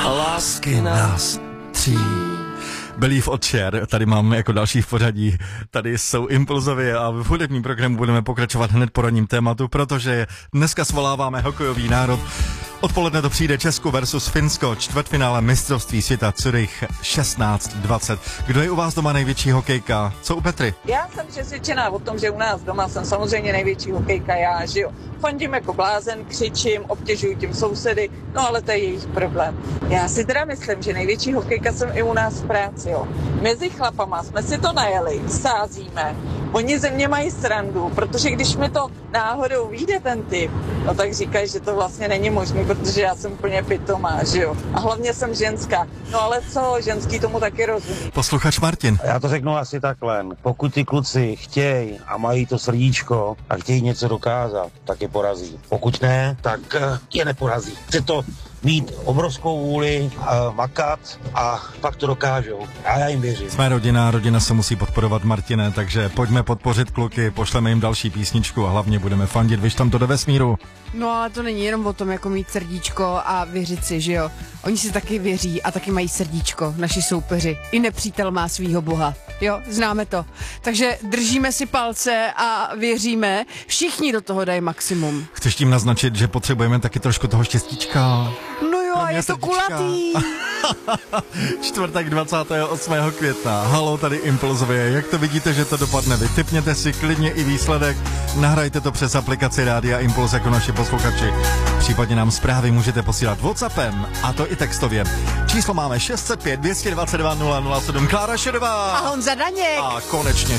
a lásky nás tří. Believe od Cher, tady mám jako další v pořadí, tady jsou Impulzově a v hudebním programu budeme pokračovat hned po ranním tématu, protože dneska svoláváme hokejový národ. Odpoledne to přijde Česko versus Finsko, čtvrtfinále mistrovství světa Zürich 16-20. Kdo je u vás doma největší hokejka? Co u Petry? Já jsem přesvědčená o tom, že u nás doma jsem samozřejmě největší hokejka já, že jo. Fandím jako blázen, křičím, obtěžuji tím sousedy, no ale to je jejich problém. Já si teda myslím, že největší hokejka jsem i u nás v práci, jo. Mezi chlapama jsme si to najeli, sázíme, oni ze mě mají srandu, protože když mi to náhodou vyjde ten typ, no tak říkají, že to vlastně není možné, protože já jsem úplně pitomá, že jo. A hlavně jsem ženská. No ale co, ženský tomu taky rozumí. Posluchač Martin. Já to řeknu asi takhle. Pokud ty kluci chtějí a mají to srdíčko a chtějí něco dokázat, tak je porazí. Pokud ne, tak je neporazí. Chce to mít obrovskou vůli, makat a pak to dokážou. A já jim věřím. Jsme rodina se musí podporovat, Martine, takže pojďme podpořit kluky, pošleme jim další písničku a hlavně budeme fandit, vyš tam to do vesmíru. No ale to není jenom o tom, jako mít srdíčko a věřit si, že jo. Oni si taky věří a taky mají srdíčko, naši soupeři. I nepřítel má svýho boha. Jo, známe to. Takže držíme si palce a věříme. Všichni do toho dají maximum. Chceš tím naznačit, že potřebujeme taky trošku toho štěstíčka? No jo, a je to kulatý. Čtvrtek 28. května. Halo, tady Impulzově. Jak to vidíte, že to dopadne? Vy tipněte si klidně i výsledek. Nahrajte to přes aplikaci Rádia Impuls jako naši posluchači. Případně nám zprávy můžete posílat WhatsAppem, a to i textově. Číslo máme 605 222 007. Klára Šedová. A Honza Daněk. A konečně